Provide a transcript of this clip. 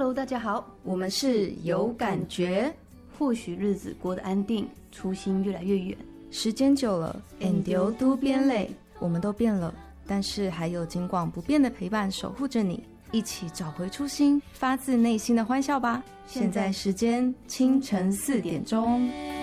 Hello， 大家好， 我们是有感觉。 或许日子过得安定，初心越来越远， 时间久了，眼丢都变累，我们都变了，但是还有金广不变的陪伴守护着你，一起找回初心，发自内心的欢笑吧。现在时间清晨4点钟。